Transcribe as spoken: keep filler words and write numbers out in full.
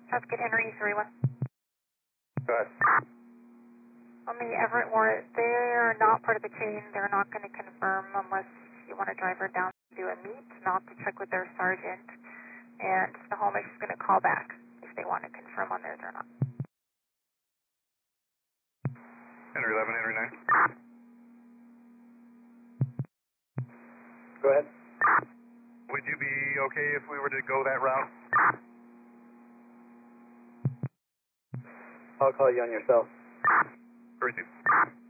Traffic Henry three one. Go ahead. On the Everett Warrant, they are not part of the chain. They're not going to confirm unless you want to drive her down to do a meet, not to check with their sergeant. And the home is just going to call back if they want to confirm on theirs or not. Henry eleven, Henry nine. Go ahead. Would you be okay if we were to go that route? I'll call you on your cell. Receive.